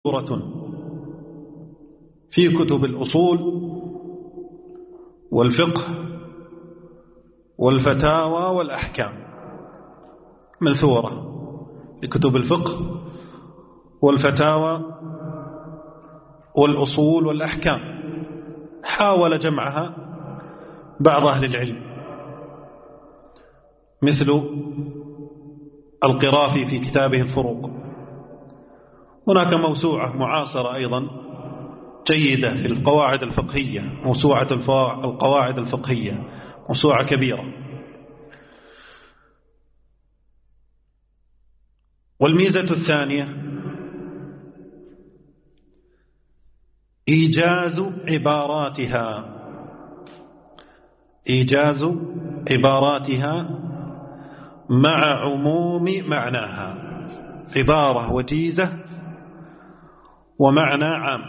في كتب الأصول والفقه والفتاوى والأحكام، منثورة في كتب الفقه والفتاوى والأصول والأحكام. حاول جمعها بعض أهل العلم مثل القرافي في كتابه الفروق. هناك موسوعة معاصرة أيضا جيدة في القواعد الفقهية، موسوعة القواعد الفقهية، موسوعة كبيرة. والميزة الثانية إيجاز عباراتها مع عموم معناها، عبارة وجيزة ومعنى عام.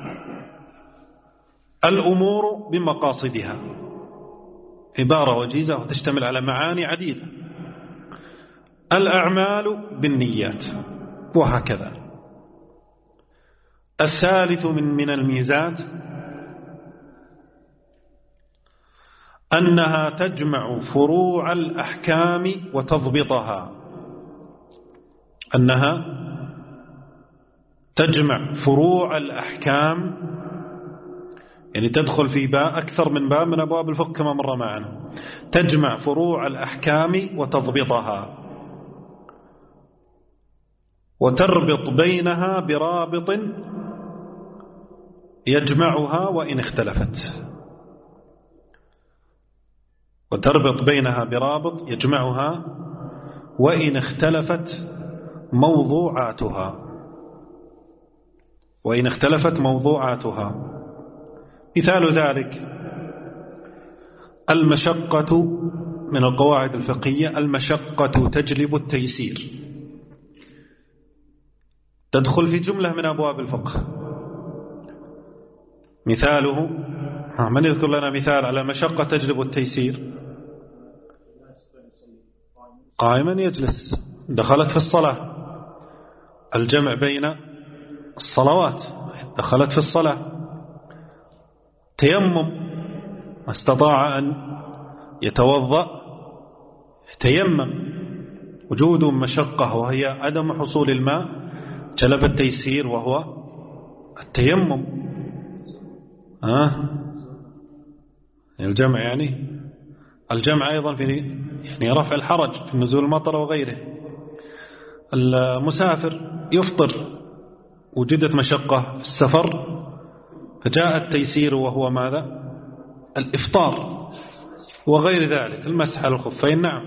الأمور بمقاصدها، عبارة وجيزة وتشتمل على معاني عديدة. الأعمال بالنيات، وهكذا. الثالث من الميزات أنها تجمع فروع الأحكام وتضبطها، أنها تجمع فروع الأحكام، يعني تدخل في أكثر من باب من أبواب الفقه كما مر معنا. تجمع فروع الأحكام وتضبطها، وتربط بينها برابط يجمعها وإن اختلفت، وتربط بينها برابط يجمعها وإن اختلفت موضوعاتها. مثال ذلك المشقة من القواعد الفقهية، المشقة تجلب التيسير، تدخل في جملة من أبواب الفقه. مثاله، من يذكر لنا مثال على مشقة تجلب التيسير؟ قائما يجلس، دخلت في الصلاة. الجمع بين الصلوات دخلت في الصلاة. تيمم، استطاع أن يتوضأ تيمم، وجود مشقة وهي عدم حصول الماء جلب التيسير وهو التيمم. الجمع يعني الجمع أيضا في رفع الحرج في نزول المطر وغيره. المسافر يفطر، وجدت مشقة في السفر فجاء التيسير وهو ماذا؟ الإفطار وغير ذلك. المسح على الخفين. نعم.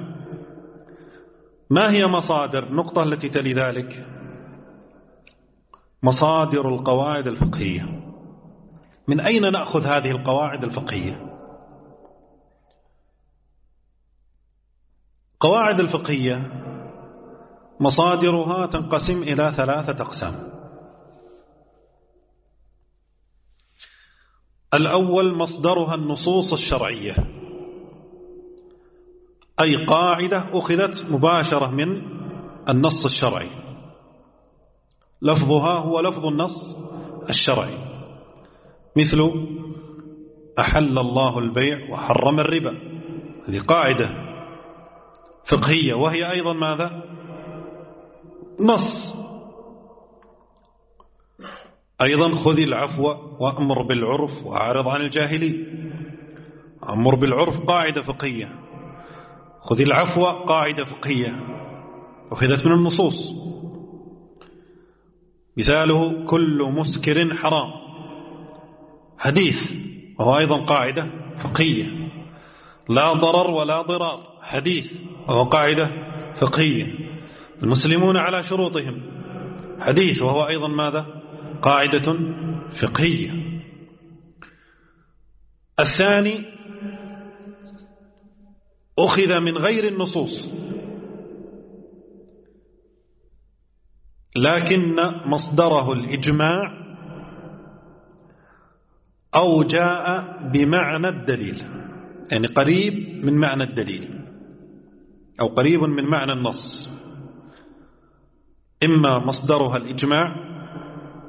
ما هي مصادر النقطة التي تلي ذلك؟ مصادر القواعد الفقهية. من أين نأخذ هذه القواعد الفقهية؟ قواعد الفقهية مصادرها تنقسم إلى 3 أقسام. الأول مصدرها النصوص الشرعية، أي قاعدة أخذت مباشرة من النص الشرعي، لفظها هو لفظ النص الشرعي، مثل أحل الله البيع وحرم الربا. هذه قاعدة فقهية، وهي أيضا ماذا؟ نص. أيضا خذ العفو وأمر بالعرف وأعرض عن الجاهلين. أمر بالعرف قاعدة فقهية، خذ العفو قاعدة فقهية أخذت من النصوص. مثاله كل مسكر حرام، حديث وهو أيضا قاعدة فقهية. لا ضرر ولا ضرار، حديث وهو قاعدة فقهية. المسلمون على شروطهم، حديث وهو أيضا ماذا؟ قاعدة فقهية. الثاني أخذ من غير النصوص، لكن مصدره الإجماع أو جاء بمعنى الدليل، يعني قريب من معنى الدليل أو قريب من معنى النص. إما مصدرها الإجماع